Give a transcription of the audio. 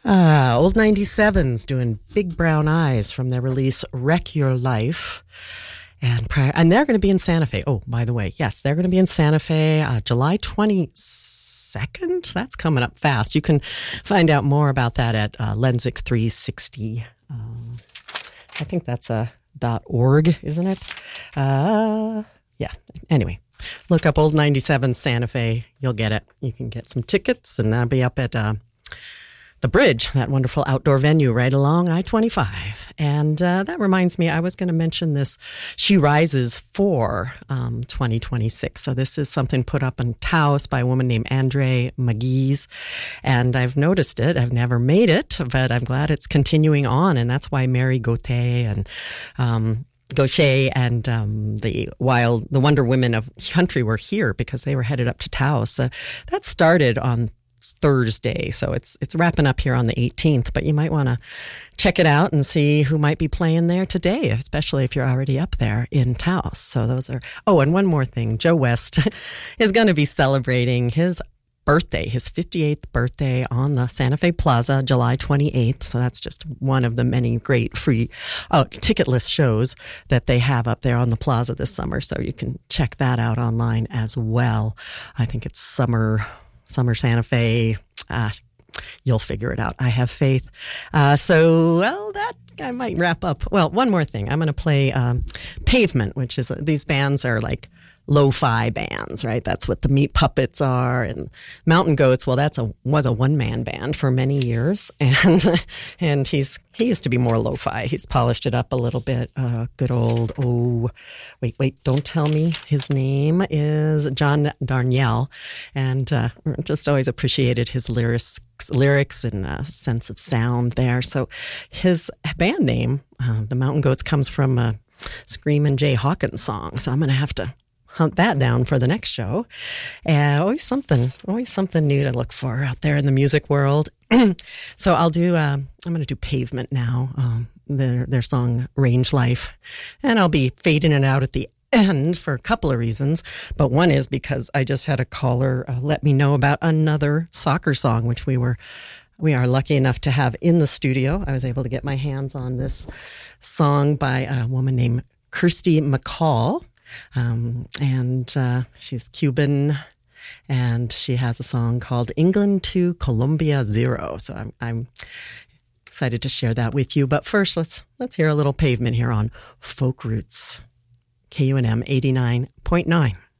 Old 97's doing Big Brown Eyes from their release Wreck Your Life. And they're going to be in Santa Fe. Oh, by the way, yes, they're going to be in Santa Fe July 22nd. That's coming up fast. You can find out more about that at Lensic 360. I think that's .org, isn't it? Yeah. Anyway, look up Old 97 Santa Fe. You'll get it. You can get some tickets, and that'll be up at the Bridge, that wonderful outdoor venue right along I-25. And that reminds me, I was going to mention this She Rises for 2026. So this is something put up in Taos by a woman named Andre McGee's. And I've noticed it. I've never made it, but I'm glad it's continuing on. And that's why Mary Gauthier and Gaucher and the Wonder Women of Country were here because they were headed up to Taos. That started on Thursday, so it's wrapping up here on the 18th, but you might want to check it out and see who might be playing there today, especially if you're already up there in Taos. So those are, and one more thing, Joe West is going to be celebrating his birthday, his 58th birthday on the Santa Fe Plaza, July 28th. So that's just one of the many great free ticketless shows that they have up there on the plaza this summer. So you can check that out online as well. I think it's Summer Santa Fe. You'll figure it out. I have faith. That I might wrap up. Well, one more thing. I'm going to play Pavement, which is these bands are like lo-fi bands, right? That's what the Meat Puppets are, and Mountain Goats. Well, was a one-man band for many years, and he used to be more lo-fi. He's polished it up a little bit. Good old wait, don't tell me. His name is John Darnielle, and just always appreciated his lyrics and sense of sound there. So his band name, the Mountain Goats, comes from a Screamin' Jay Hawkins song. So I'm going to have to hunt that down for the next show. Always something new to look for out there in the music world. So I'm going to do Pavement now, their song Range Life, and I'll be fading it out at the end for a couple of reasons. But one is because I just had a caller let me know about another soccer song, which we are lucky enough to have in the studio. I was able to get my hands on this song by a woman named Kirsty McCall. And she's Cuban, and she has a song called England to Colombia 0. So I'm excited to share that with you. But first, let's hear a little Pavement here on Folk Roots, KUNM 89.9.